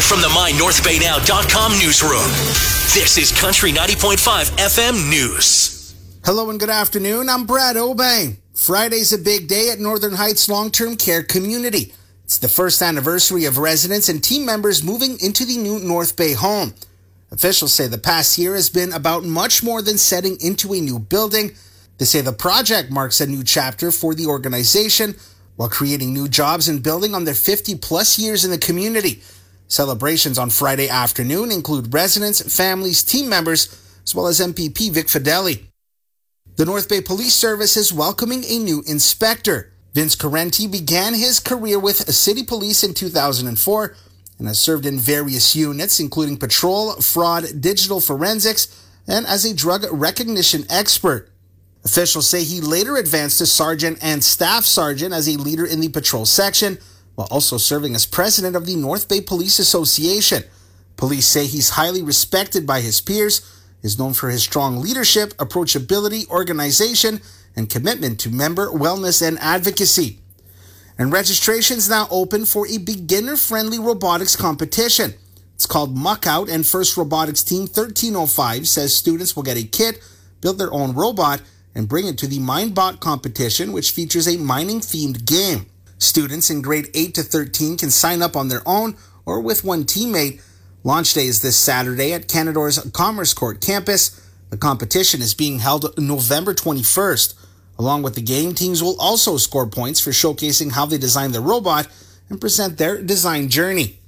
from the MyNorthBayNow.com newsroom, this is Country 90.5 FM News. Hello and good afternoon. I'm Brad Obey. Friday's a big day at Northern Heights Long-Term Care Community. It's the first anniversary of residents and team members moving into the new North Bay home. Officials say the past year has been about much more than setting into a new building. They say the project marks a new chapter for the organization while creating new jobs and building on their 50-plus years in the community. Celebrations on Friday afternoon include residents, families, team members, as well as MPP Vic Fideli. The North Bay Police Service is welcoming a new inspector. Vince Correnti began his career with City Police in 2004 and has served in various units, including patrol, fraud, digital forensics, and as a drug recognition expert. Officials say he later advanced to sergeant and staff sergeant as a leader in the patrol section, while also serving as president of the North Bay Police Association. Police say he's highly respected by his peers, is known for his strong leadership, approachability, organization, and commitment to member wellness and advocacy. And registration is now open for a beginner-friendly robotics competition. It's called Muck Out, and First Robotics Team 1305 says students will get a kit, build their own robot, and bring it to the MineBot competition, which features a mining-themed game. Students in grade 8 to 13 can sign up on their own or with one teammate. Launch day is this Saturday at Canador's Commerce Court campus. The competition is being held November 21st. Along with the game, teams will also score points for showcasing how they design the robot and present their design journey.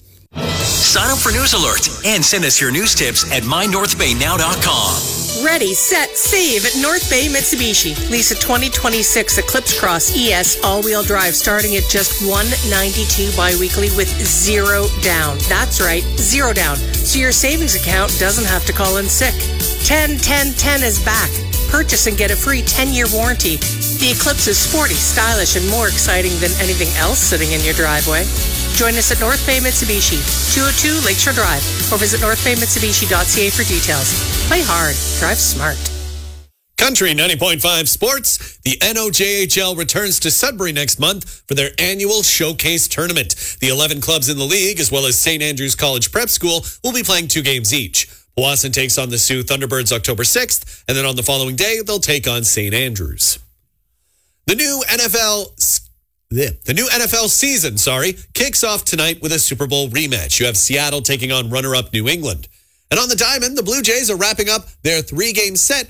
Sign up for news alerts and send us your news tips at MyNorthBayNow.com. Ready, set, save at North Bay Mitsubishi. Lease a 2026 Eclipse Cross ES all-wheel drive starting at just $192 bi-weekly with zero down. That's right, zero down. So your savings account doesn't have to call in sick. 10-10-10 is back. Purchase and get a free 10-year warranty. The Eclipse is sporty, stylish, and more exciting than anything else sitting in your driveway. Join us at North Bay Mitsubishi, 202 Lakeshore Drive, or visit northbaymitsubishi.ca for details. Play hard, drive smart. Country 90.5 Sports. The NOJHL returns to Sudbury next month for their annual Showcase Tournament. The 11 clubs in the league, as well as St. Andrews College Prep School, will be playing 2 games each. Powassan takes on the Sioux Thunderbirds October 6th, and then on the following day, they'll take on St. Andrews. The new NFL season, kicks off tonight with a Super Bowl rematch. You have Seattle taking on runner-up New England. And on the diamond, the Blue Jays are wrapping up their 3-game set